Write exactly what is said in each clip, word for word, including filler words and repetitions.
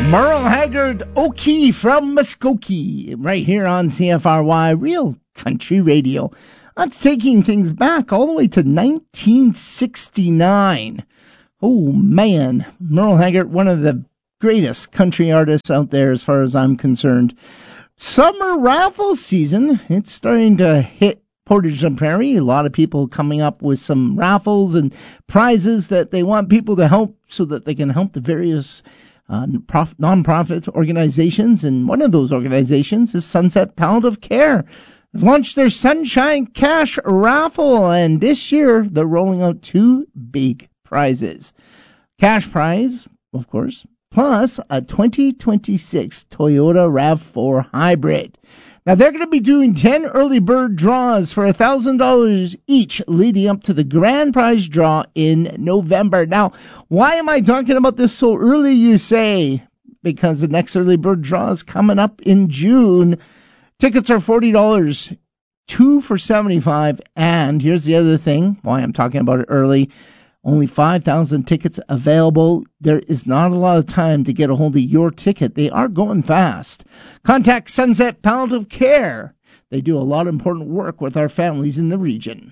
Merle Haggard Okie from Muskogee, right here on C F R Y, Real Country Radio. That's taking things back all the way to nineteen sixty-nine. Oh, man. Merle Haggard, one of the greatest country artists out there as far as I'm concerned. Summer raffle season, it's starting to hit Portage and Prairie. A lot of people coming up with some raffles and prizes that they want people to help so that they can help the various uh, prof- non-profit organizations. And one of those organizations is Sunset Palliative Care. They've launched their Sunshine Cash raffle, and this year they're rolling out two big prizes. Cash prize, of course, plus a twenty twenty-six Toyota RAV four Hybrid. Now, they're going to be doing ten early bird draws for one thousand dollars each leading up to the grand prize draw in November. Now, why am I talking about this so early, you say? Because the next early bird draw is coming up in June. Tickets are forty dollars, two for seventy-five dollars, and here's the other thing, why I'm talking about it early. Only five thousand tickets available. There is not a lot of time to get a hold of your ticket. They are going fast. Contact Sunset Palliative Care. They do a lot of important work with our families in the region.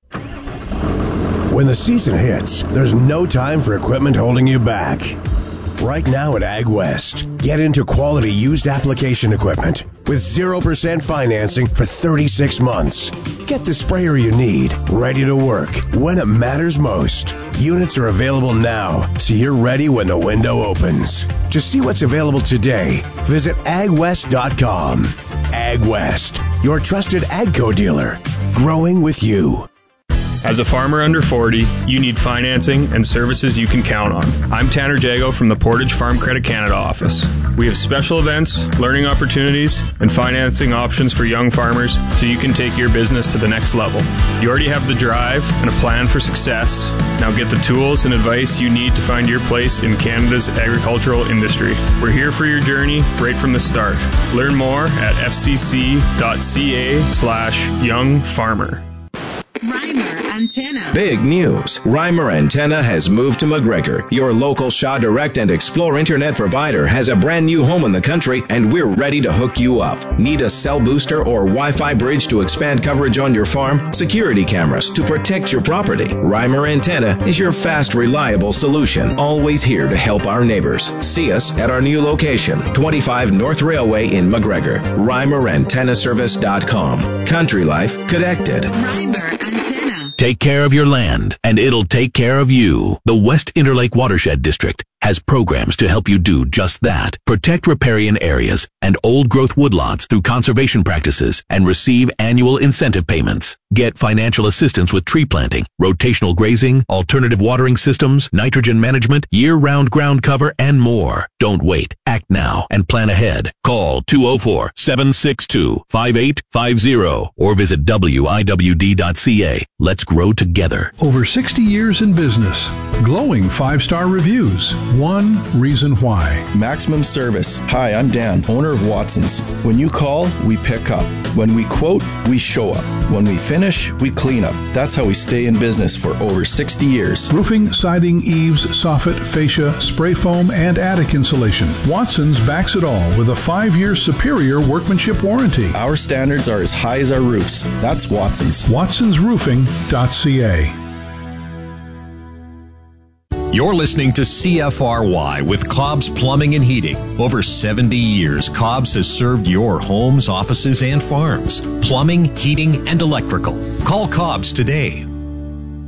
When the season hits, there's no time for equipment holding you back. Right now at Ag West, get into quality used application equipment with zero percent financing for thirty-six months. Get the sprayer you need, ready to work when it matters most. Units are available now, so you're ready when the window opens. To see what's available today, visit ag west dot com. Ag West, your trusted AGCO dealer, growing with you. As a farmer under forty, you need financing and services you can count on. I'm Tanner Jago from the Portage Farm Credit Canada office. We have special events, learning opportunities, and financing options for young farmers so you can take your business to the next level. You already have the drive and a plan for success. Now get the tools and advice you need to find your place in Canada's agricultural industry. We're here for your journey right from the start. Learn more at f c c dot c a slash young farmer. Reimer Antenna. Big news. Reimer Antenna has moved to McGregor. Your local Shaw Direct and Explore internet provider has a brand new home in the country, and we're ready to hook you up. Need a cell booster or Wi-Fi bridge to expand coverage on your farm? Security cameras to protect your property? Reimer Antenna is your fast, reliable solution. Always here to help our neighbors. See us at our new location, twenty-five North Railway in McGregor. Reimer Antenna Service dot com. Country Life Connected. Reimer Antenna. Take care of your land, and it'll take care of you. The West Interlake Watershed District has programs to help you do just that. Protect riparian areas and old-growth woodlots through conservation practices and receive annual incentive payments. Get financial assistance with tree planting, rotational grazing, alternative watering systems, nitrogen management, year-round ground cover, and more. Don't wait. Act now and plan ahead. Call two oh four, seven six two, five eight five zero or visit w i w d dot c a. Let's grow together. Over sixty years in business. Glowing five-star reviews. One reason why. Maximum service. Hi, I'm Dan, owner of Watson's. When you call, we pick up. When we quote, we show up. When we finish, we clean up. That's how we stay in business for over sixty years. Roofing, siding, eaves, soffit, fascia, spray foam, and attic insulation. Watson's backs it all with a five-year superior workmanship warranty. Our standards are as high as our roofs. That's Watson's. watsons roofing dot c a. You're listening to C F R Y with Cobb's Plumbing and Heating. Over seventy years, Cobb's has served your homes, offices, and farms. Plumbing, heating, and electrical. Call Cobb's today.